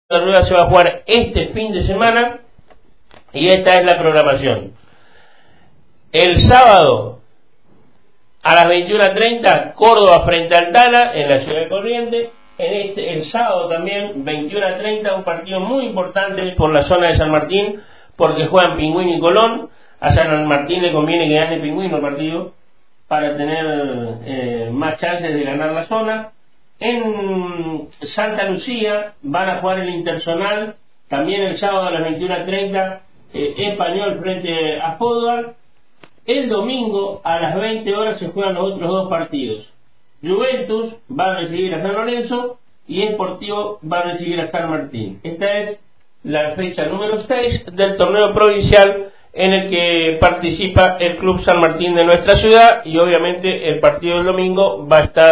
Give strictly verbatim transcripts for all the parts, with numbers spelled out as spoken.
La Rueda se va a jugar este fin de semana y esta es la programación. El sábado a las veintiuna treinta, Córdoba frente al Tala en la ciudad de Corrientes. En este, el sábado también, veintiuna treinta, un partido muy importante por la zona de San Martín, porque juegan Pingüino y Colón. A San Martín le conviene que gane Pingüino el partido para tener eh, más chances de ganar la zona. En Santa Lucía van a jugar el Interzonal, también el sábado a las veintiuna treinta, eh, Español frente a Fútbol. El domingo a las veinte horas se juegan los otros dos partidos. Juventus va a recibir a San Lorenzo y Sportivo va a recibir a San Martín. Esta es la fecha número seis del torneo provincial en el que participa el Club San Martín de nuestra ciudad, y obviamente el partido del domingo va a estar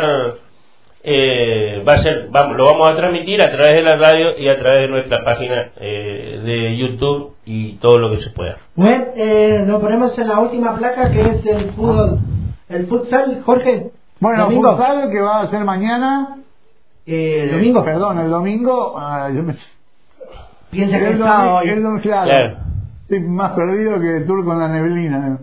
eh, va a ser vamos, lo vamos a transmitir a través de la radio y a través de nuestra página eh, de YouTube y todo lo que se pueda. Bueno, eh, nos ponemos en la última placa, que es el fútbol, el futsal, Jorge. Bueno, domingo. futsal que va a ser mañana. Eh, el domingo. Eh, perdón, el domingo. Ah, yo me... Piensa que el el sábado hoy. el domingo, claro. Claro. Estoy más perdido que el turco en la neblina.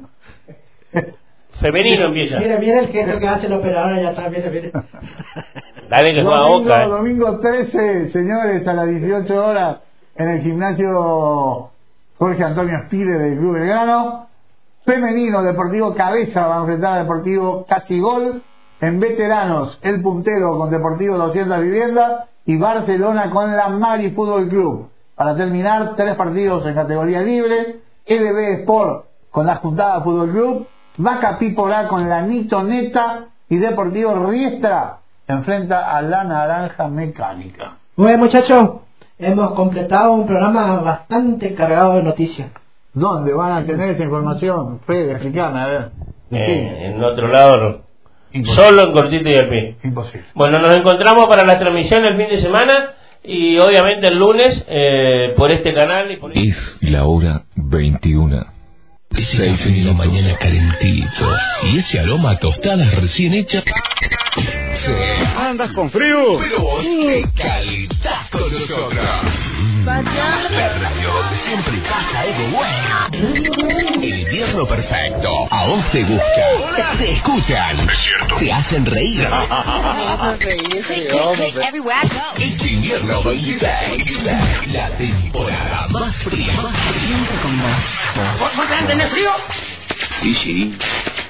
Femenino empieza. Mira, mira el gesto que hace el operador, ya está, mira, mira. Dale que juega domingo, Boca. Eh. Domingo trece, señores, a las dieciocho horas en el gimnasio Jorge Antonio Spide del Club Belgrano. Femenino, Deportivo Cabeza va a enfrentar a Deportivo Casi Gol. En veteranos, el puntero con Deportivo doscientas Viviendas y Barcelona con la Mari Fútbol Club. Para terminar, tres partidos en categoría libre. L B Sport con la Juntada Fútbol Club. Vaca Pípora con la Nito Neta. Y Deportivo Riestra enfrenta a la Naranja Mecánica. Bueno, muchachos, hemos completado un programa bastante cargado de noticias. ¿Dónde van a tener esta información? Fede, explícame, a ver. Eh, en otro lado no. Imposible. Solo en cortito y al pie. Imposible. Bueno, nos encontramos para la transmisión el fin de semana y obviamente el lunes eh, por este canal. Y por... Es la hora veintiuna. Ese café de la mañana calentito y ese aroma a tostadas recién hechas. Sí. ¿Andas con frío? Pero vos te calentás con nosotros. La radio donde siempre pasa algo bueno. El invierno perfecto. A vos te gusta. Te escuchan. Es cierto. Te hacen reír. Este invierno veintiséis. La temporada más fría. Más fría con vos. ¿Vos tenés frío? Sí, sí.